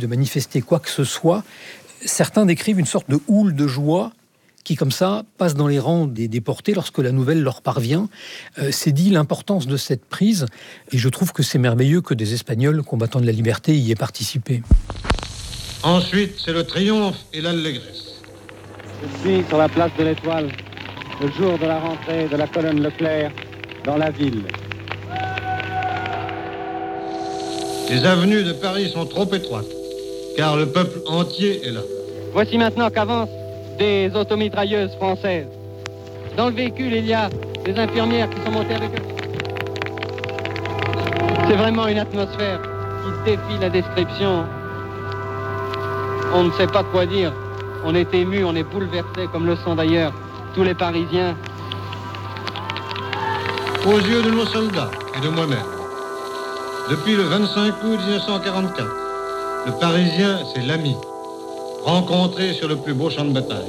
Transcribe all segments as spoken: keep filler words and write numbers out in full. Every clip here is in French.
de manifester quoi que ce soit. Certains décrivent une sorte de houle de joie qui, comme ça, passe dans les rangs des déportés lorsque la nouvelle leur parvient. Euh, c'est dit l'importance de cette prise, et je trouve que c'est merveilleux que des Espagnols combattants de la liberté y aient participé. Ensuite, c'est le triomphe et l'allégresse. Je suis sur la place de l'Étoile, le jour de la rentrée de la colonne Leclerc dans la ville. Les avenues de Paris sont trop étroites, car le peuple entier est là. Voici maintenant qu'avancent des automitrailleuses françaises. Dans le véhicule, il y a des infirmières qui sont montées avec eux. C'est vraiment une atmosphère qui défie la description. On ne sait pas quoi dire. On est ému, on est bouleversé, comme le sont d'ailleurs tous les Parisiens. Aux yeux de nos soldats et de moi-même, depuis le vingt-cinq août mille neuf cent quarante-quatre, le Parisien, c'est l'ami, rencontré sur le plus beau champ de bataille.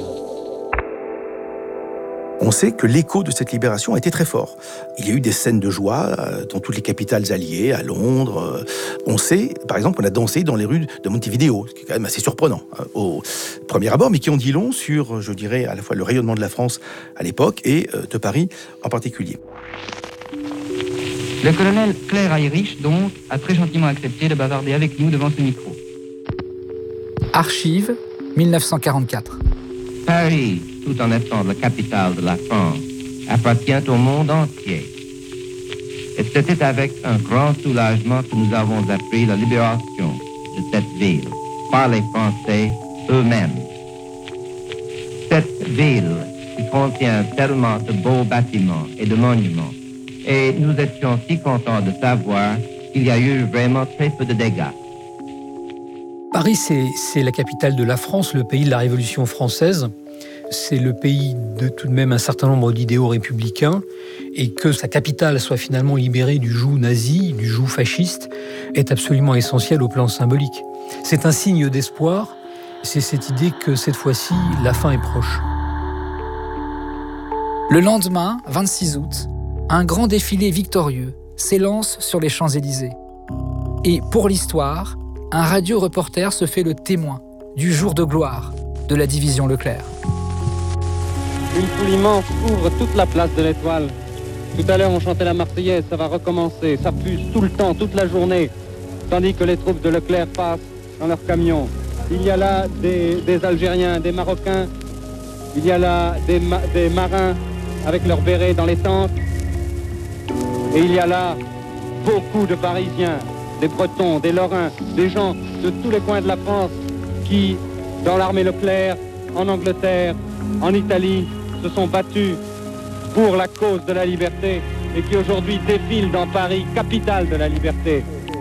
On sait que l'écho de cette libération a été très fort. Il y a eu des scènes de joie dans toutes les capitales alliées, à Londres. On sait, par exemple, qu'on a dansé dans les rues de Montevideo, ce qui est quand même assez surprenant au premier abord, mais qui en dit long sur, je dirais, à la fois le rayonnement de la France à l'époque et de Paris en particulier. Le colonel Claire Irish, donc, a très gentiment accepté de bavarder avec nous devant ce micro. Archives, mille neuf cent quarante-quatre. Paris, tout en étant la capitale de la France, appartient au monde entier. Et c'était avec un grand soulagement que nous avons appris la libération de cette ville par les Français eux-mêmes. Cette ville qui contient tellement de beaux bâtiments et de monuments. Et nous étions si contents de savoir qu'il y a eu vraiment très peu de dégâts. Paris, c'est, c'est la capitale de la France, le pays de la Révolution française. C'est le pays de tout de même un certain nombre d'idéaux républicains. Et que sa capitale soit finalement libérée du joug nazi, du joug fasciste, est absolument essentiel au plan symbolique. C'est un signe d'espoir. C'est cette idée que cette fois-ci, la fin est proche. Le lendemain, vingt-six août, un grand défilé victorieux s'élance sur les Champs-Élysées. Et pour l'histoire, un radio-reporter se fait le témoin du jour de gloire de la division Leclerc. Une foule immense couvre toute la place de l'Étoile. Tout à l'heure, on chantait la Marseillaise, ça va recommencer. Ça fuse tout le temps, toute la journée, tandis que les troupes de Leclerc passent dans leurs camions. Il y a là des, des Algériens, des Marocains, il y a là des, ma- des marins avec leurs bérets dans les tentes. Et il y a là beaucoup de Parisiens, des Bretons, des Lorrains, des gens de tous les coins de la France qui, dans l'armée Leclerc, en Angleterre, en Italie, se sont battus pour la cause de la liberté et qui aujourd'hui défilent dans Paris, capitale de la liberté.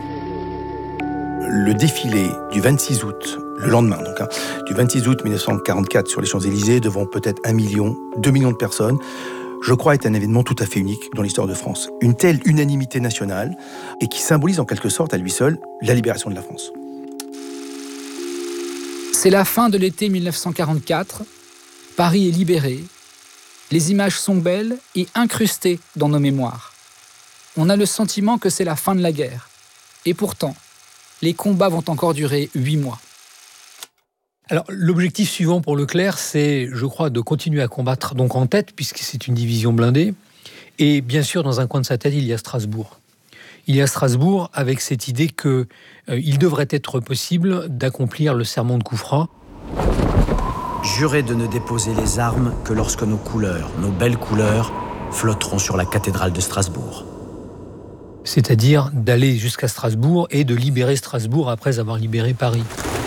Le défilé du vingt-six août, le lendemain donc, hein, du vingt-six août mille neuf cent quarante-quatre sur les Champs-Élysées, devant peut-être un million, deux millions de personnes, je crois est un événement tout à fait unique dans l'histoire de France. Une telle unanimité nationale et qui symbolise en quelque sorte à lui seul la libération de la France. C'est la fin de l'été mille neuf cent quarante-quatre. Paris est libéré. Les images sont belles et incrustées dans nos mémoires. On a le sentiment que c'est la fin de la guerre. Et pourtant, les combats vont encore durer huit mois. Alors, l'objectif suivant pour Leclerc, c'est, je crois, de continuer à combattre donc en tête, puisque c'est une division blindée. Et bien sûr, dans un coin de sa tête, il y a Strasbourg. Il y a Strasbourg avec cette idée qu'il euh, devrait être possible d'accomplir le serment de Kouffra. Jurez de ne déposer les armes que lorsque nos couleurs, nos belles couleurs, flotteront sur la cathédrale de Strasbourg. C'est-à-dire d'aller jusqu'à Strasbourg et de libérer Strasbourg après avoir libéré Paris.